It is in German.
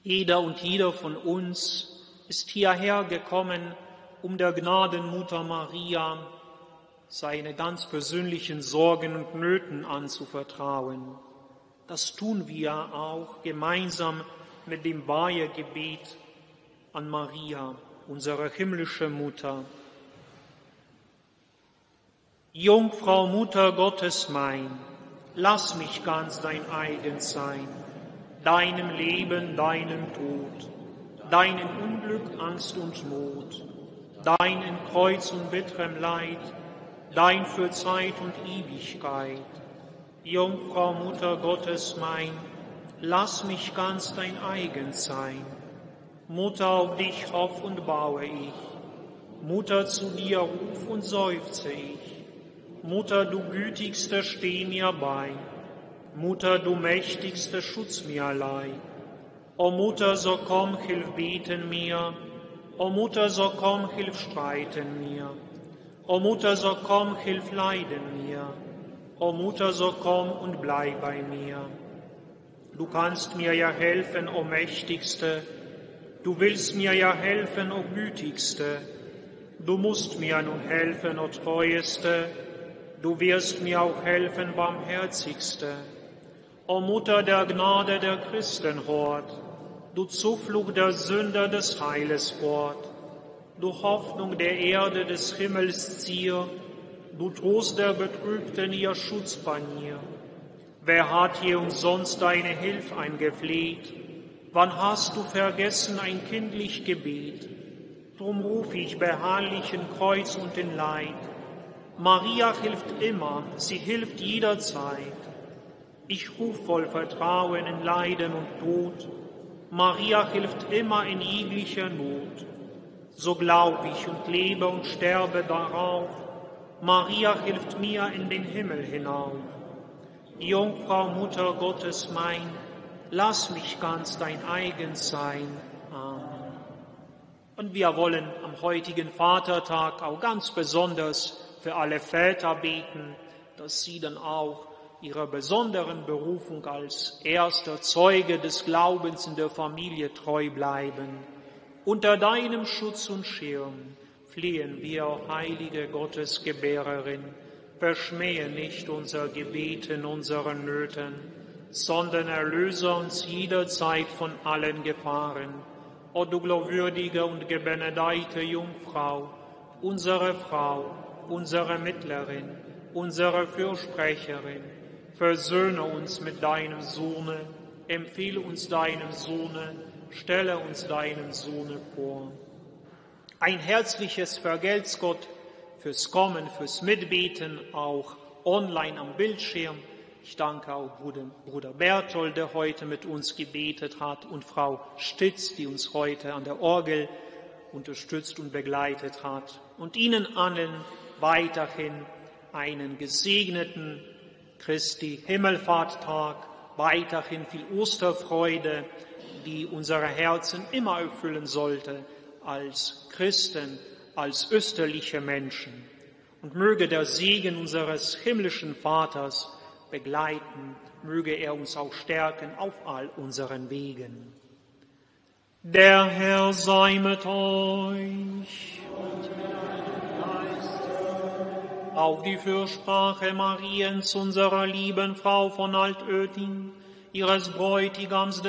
Jeder und jeder von uns ist hierher gekommen, um der Gnadenmutter Maria seine ganz persönlichen Sorgen und Nöten anzuvertrauen. Das tun wir auch gemeinsam mit dem Weihegebet an Maria, unsere himmlische Mutter. Jungfrau, Mutter Gottes mein, lass mich ganz dein eigen sein, deinem Leben, deinem Tod, deinem Unglück, Angst und Not, dein in Kreuz und bitterem Leid, dein für Zeit und Ewigkeit. Jungfrau, Mutter Gottes mein, lass mich ganz dein eigen sein. Mutter, auf dich hoff und baue ich, Mutter, zu dir ruf und seufze ich. Mutter, du Gütigste, steh mir bei, Mutter, du Mächtigste, schutz mir allein. O Mutter, so komm, hilf beten mir, O Mutter, so komm, hilf streiten mir, O Mutter, so komm, hilf leiden mir, O Mutter, so komm und bleib bei mir. Du kannst mir ja helfen, O Mächtigste, du willst mir ja helfen, O Gütigste, du musst mir nun helfen, O Treueste, du wirst mir auch helfen, Barmherzigste. O Mutter der Gnade, der Christenhort, du Zuflucht der Sünder, des Heiles Wort, du Hoffnung der Erde, des Himmels Zier, du Trost der Betrübten, ihr Schutzpanier. Wer hat je umsonst deine Hilf eingefleht? Wann hast du vergessen ein kindlich Gebet? Drum ruf ich beharrlich in Kreuz und in Leid. Maria hilft immer, sie hilft jederzeit. Ich ruf voll Vertrauen in Leiden und Tod. Maria hilft immer in jeglicher Not. So glaub ich und lebe und sterbe darauf. Maria hilft mir in den Himmel hinauf. Jungfrau, Mutter Gottes mein, lass mich ganz dein eigen sein. Amen. Und wir wollen am heutigen Vatertag auch ganz besonders für alle Väter beten, dass sie dann auch ihrer besonderen Berufung als erster Zeuge des Glaubens in der Familie treu bleiben. Unter deinem Schutz und Schirm flehen wir, o heilige Gottesgebärerin, verschmähe nicht unser Gebet in unseren Nöten, sondern erlöse uns jederzeit von allen Gefahren. O du glaubwürdige und gebenedeite Jungfrau, unsere Frau, unsere Mittlerin, unsere Fürsprecherin, versöhne uns mit deinem Sohne, empfehle uns deinem Sohne, stelle uns deinem Sohne vor. Ein herzliches Vergelt's Gott fürs Kommen, fürs Mitbeten, auch online am Bildschirm. Ich danke auch Bruder Berthold, der heute mit uns gebetet hat, und Frau Stitz, die uns heute an der Orgel unterstützt und begleitet hat. Und Ihnen allen weiterhin einen gesegneten Christi Himmelfahrttag, weiterhin viel Osterfreude, die unsere Herzen immer erfüllen sollte als Christen, als österliche Menschen. Und möge der Segen unseres himmlischen Vaters begleiten, möge er uns auch stärken auf all unseren Wegen. Der Herr sei mit euch. Auf die Fürsprache Mariens, unserer lieben Frau von Altötting, ihres Bräutigams,